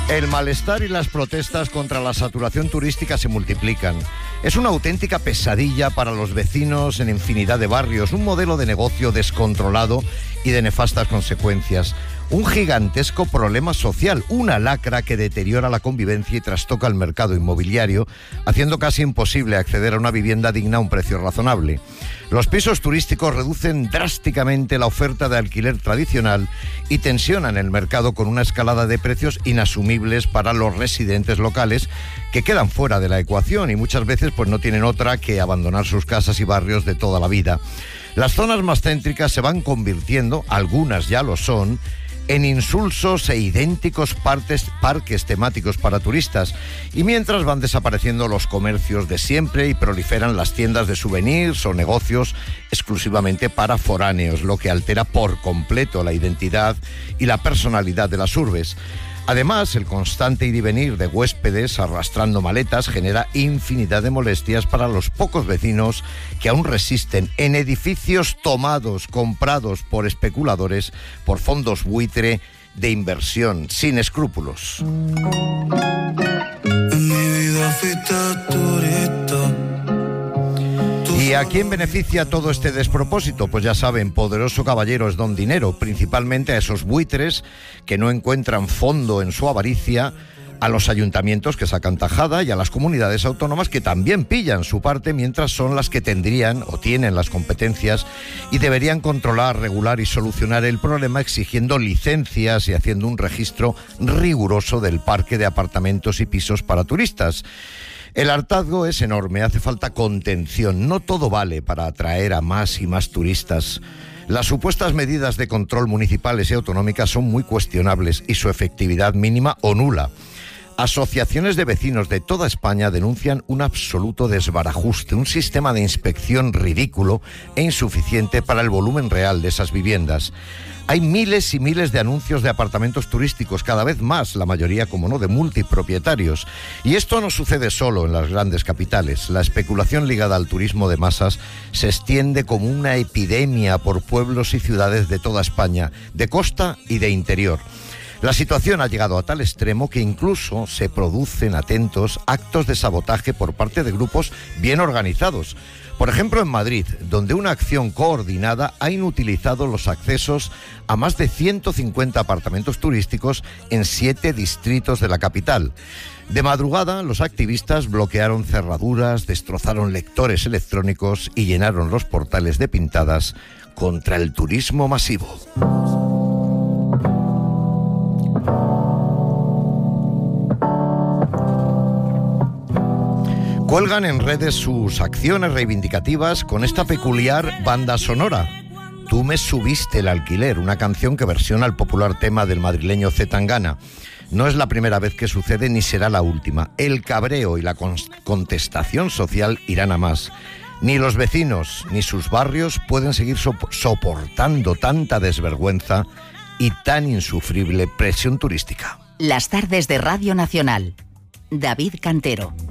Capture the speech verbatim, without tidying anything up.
El malestar y las protestas contra la saturación turística se multiplican. Es una auténtica pesadilla para los vecinos en infinidad de barrios, un modelo de negocio descontrolado y de nefastas consecuencias. Un gigantesco problema social, una lacra que deteriora la convivencia y trastoca el mercado inmobiliario, haciendo casi imposible acceder a una vivienda digna a un precio razonable. Los pisos turísticos reducen drásticamente la oferta de alquiler tradicional y tensionan el mercado con una escalada de precios inasumibles para los residentes locales que quedan fuera de la ecuación y muchas veces pues no tienen otra que abandonar sus casas y barrios de toda la vida. Las zonas más céntricas se van convirtiendo, algunas ya lo son, en insulsos e idénticos partes, parques temáticos para turistas, y mientras van desapareciendo los comercios de siempre y proliferan las tiendas de souvenirs o negocios exclusivamente para foráneos, lo que altera por completo la identidad y la personalidad de las urbes. Además, el constante ir y venir de huéspedes arrastrando maletas genera infinidad de molestias para los pocos vecinos que aún resisten en edificios tomados, comprados por especuladores, por fondos buitre de inversión, sin escrúpulos. En mi vida fuiste turista. ¿Y a quién beneficia todo este despropósito? Pues ya saben, poderoso caballero es don dinero, principalmente a esos buitres que no encuentran fondo en su avaricia, a los ayuntamientos que sacan tajada y a las comunidades autónomas que también pillan su parte, mientras son las que tendrían o tienen las competencias y deberían controlar, regular y solucionar el problema exigiendo licencias y haciendo un registro riguroso del parque de apartamentos y pisos para turistas. El hartazgo es enorme, hace falta contención, no todo vale para atraer a más y más turistas. Las supuestas medidas de control municipales y autonómicas son muy cuestionables y su efectividad mínima o nula. Asociaciones de vecinos de toda España denuncian un absoluto desbarajuste, un sistema de inspección ridículo e insuficiente para el volumen real de esas viviendas. Hay miles y miles de anuncios de apartamentos turísticos, cada vez más, la mayoría, como no, de multipropietarios. Y esto no sucede solo en las grandes capitales. La especulación ligada al turismo de masas se extiende como una epidemia por pueblos y ciudades de toda España, de costa y de interior. La situación ha llegado a tal extremo que incluso se producen, atentos, actos de sabotaje por parte de grupos bien organizados. Por ejemplo, en Madrid, donde una acción coordinada ha inutilizado los accesos a más de ciento cincuenta apartamentos turísticos en siete distritos de la capital. De madrugada, los activistas bloquearon cerraduras, destrozaron lectores electrónicos y llenaron los portales de pintadas contra el turismo masivo. Cuelgan en redes sus acciones reivindicativas con esta peculiar banda sonora. Tú me subiste el alquiler, una canción que versiona el popular tema del madrileño C. Tangana. No es la primera vez que sucede ni será la última. El cabreo y la contestación social irán a más. Ni los vecinos ni sus barrios pueden seguir sop- soportando tanta desvergüenza y tan insufrible presión turística. Las tardes de Radio Nacional. David Cantero.